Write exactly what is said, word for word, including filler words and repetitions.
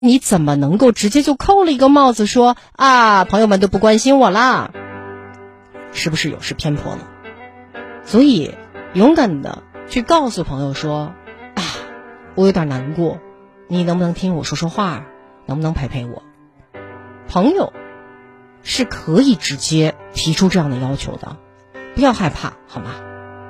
你怎么能够直接就扣了一个帽子说啊，朋友们都不关心我啦？是不是有失偏颇了？所以勇敢的去告诉朋友说啊，我有点难过，你能不能听我说说话，能不能陪陪我？朋友是可以直接提出这样的要求的，不要害怕，好吗？